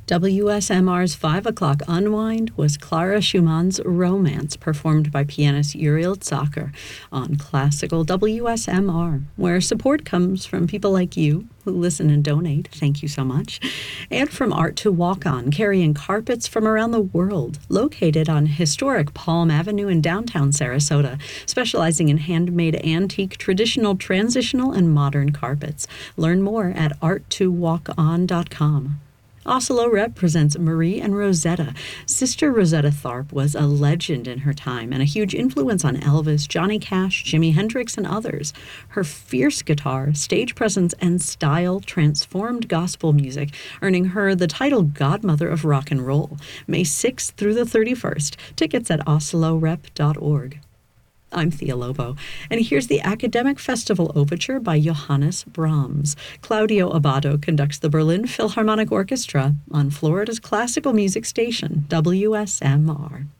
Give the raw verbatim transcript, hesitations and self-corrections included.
W S M R's five o'clock Unwind was Clara Schumann's Romance, performed by pianist Uriel Zacher on classical W S M R, where support comes from people like you who listen and donate. Thank you so much. And from Art to Walk On, carrying carpets from around the world, located on historic Palm Avenue in downtown Sarasota, specializing in handmade antique, traditional, transitional, and modern carpets. Learn more at art to walk on dot com. Oslo Rep presents Marie and Rosetta. Sister Rosetta Tharpe was a legend in her time and a huge influence on Elvis, Johnny Cash, Jimi Hendrix, and others. Her fierce guitar, stage presence, and style transformed gospel music, earning her the title Godmother of Rock and Roll. May sixth through the thirty-first. Tickets at oslo rep dot org. I'm Thea Lobo, and here's the Academic Festival Overture by Johannes Brahms. Claudio Abbado conducts the Berlin Philharmonic Orchestra on Florida's classical music station, W S M R.